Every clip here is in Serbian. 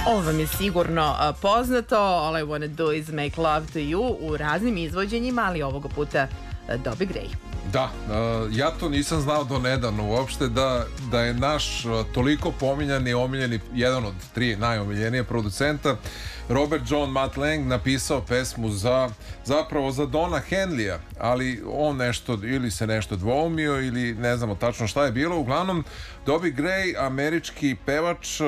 Ovo vam je sigurno poznato. All I wanna do is make love to you u raznim izvođenjima, ali ovoga puta Dobie Gray. Da, ja to nisam znao do nedavno uopšte da je naš toliko pominjani, omiljeni, jedan od 3 najomiljenije producenta, Robert John Mutt Lange, napisao pesmu zapravo za Dona Henleya, ali on ili se nešto dvoumio ili ne znamo tačno šta je bilo. Uglavnom, Dobie Gray, američki pevač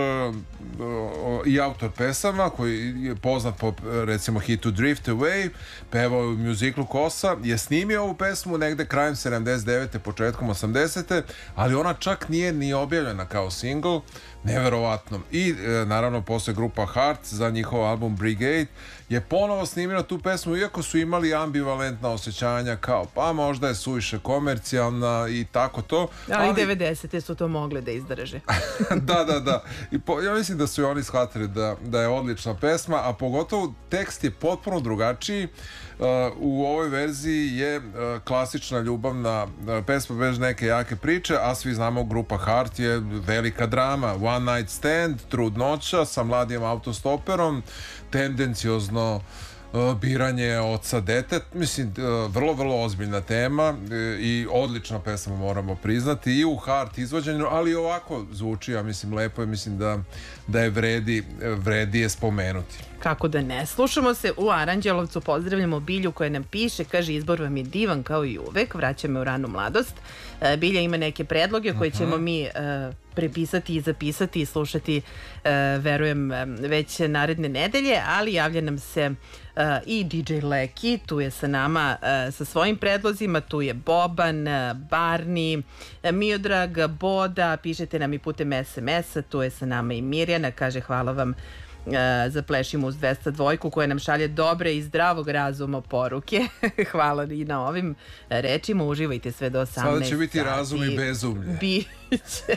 i autor pesama, koji je poznat po recimo hitu Drift Away, pevao u muziklu Kosa, je snimio ovu pesmu negde krajem 79. početkom 80. ali ona čak nije ni objavljena kao single. Neverovatno. I naravno posle grupa Heart za njihov album Brigade je ponovo snimila tu pesmu, iako su imali ambivalentna osjećanja kao pa možda je suviše komercijalna i tako to. Ali 90. su to mogli da izdrže. Da. Ja mislim da su i oni shvatili da je odlična pesma, a pogotovo tekst je potpuno drugačiji. U ovoj verziji je klasična ljubavna pesma bez neke jake priče, a svi znamo grupa Heart je velika drama, one night stand, trudnoća sa mladim autostoperom, tendenciozno biranje oca dete, mislim vrlo, vrlo ozbiljna tema i odlična pesma, moramo priznati, i u Heart izvođenju, ali ovako zvuči, ja mislim, lepo je, mislim da je vredi je spomenuti. Kako da ne. Slušamo se u Aranđelovcu, pozdravljamo Bilju koja nam piše, kaže izbor vam je divan kao i uvek, vraća me u ranu mladost. Bilja ima neke predloge koje ćemo mi prepisati i zapisati i slušati, verujem, već naredne nedelje, ali javlja nam se i DJ Leki, tu je sa nama sa svojim predlozima, tu je Boban, Barni, Miodrag, Boda, pišete nam i putem SMS-a, tu je sa nama i Mirjana, kaže hvala vam za Plešimo uz 202 koja nam šalje dobre i zdravog razuma poruke. Hvala i na ovim rečima, uživajte sve do 18 sati. Sada će biti razum i bezumlje. Biće.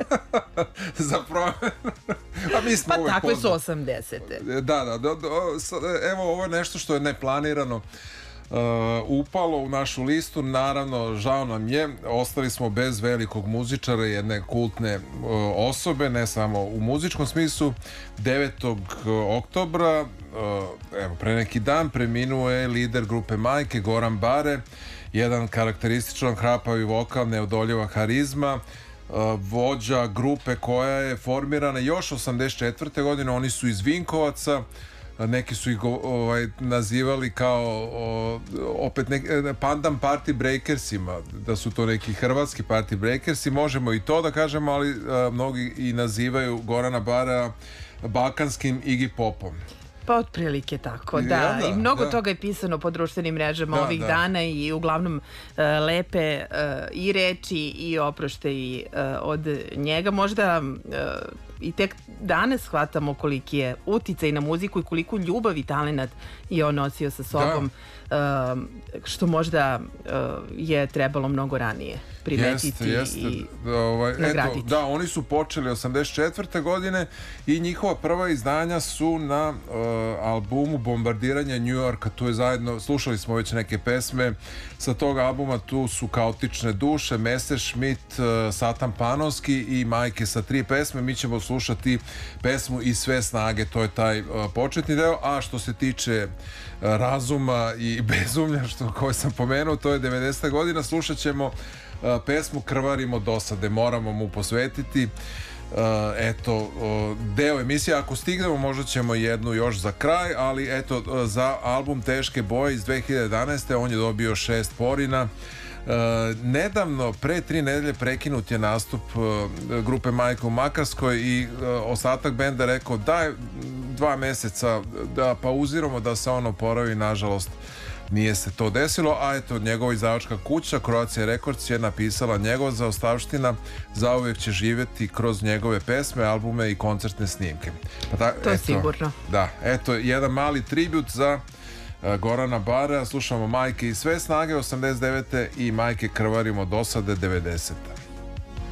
Zapravo. Pa takve su 80. Da. Evo, ovo je nešto što je neplanirano upalo u našu listu. Naravno, žao nam je, ostali smo bez velikog muzičara, jedne kultne osobe, ne samo u muzičkom smislu. 9. oktobra, evo, pre neki dan, preminuo je lider grupe Majke, Goran Bare, jedan karakterističan hrapavi vokal, neodoljiva harizma, vođa grupe koja je formirana još 84. godine. Oni su iz Vinkovaca, neki su ih nazivali kao opet Pandan Party Breakersima, da su to neki hrvatski Party Breakersi, možemo i to da kažemo, ali mnogi i nazivaju Gorana Bara balkanskim Iggy Popom. Pa otprilike tako, da. I mnogo toga je pisano po društvenim mrežama ovih dana i uglavnom lepe i reči i oproštaji od njega. Možda i tek danas shvatamo koliki je uticaj na muziku i koliku ljubav i talenat je on nosio sa sobom, što možda je trebalo mnogo ranije primetiti i nagraditi. Da, oni su počeli 84. godine i njihova prva izdanja su na albumu Bombardiranje New Yorka. Tu je zajedno, slušali smo već neke pesme sa tog albuma, tu su Kaotične duše, Messerschmitt, Satan Panovski i Majke sa 3 pesme. Mi ćemo slušati pesmu I sve snage, to je taj početni deo, a što se tiče razuma i bezumlja koje sam pomenuo, to je 90. godina, slušat ćemo pesmu Krvarimo dosade, moramo mu posvetiti eto deo emisije, ako stignemo možda ćemo jednu još za kraj, ali eto, za album Teške boje iz 2011. on je dobio 6 porina. Nedavno, pre 3 nedelje, prekinut je nastup grupe Majka u Makarskoj i ostatak benda rekao daj 2 meseca da pauziramo, da se on oporavi. Nažalost nije se to desilo, a eto, njegova izdavačka kuća Croatia Records je napisala njegova zaostavština zauvijek će živjeti kroz njegove pesme, albume i koncertne snimke. To je sigurno. Da, eto, jedan mali tribut za Gorana Bara. Slušamo Majke I sve snage 89. i Majke Krvarimo dosade 90.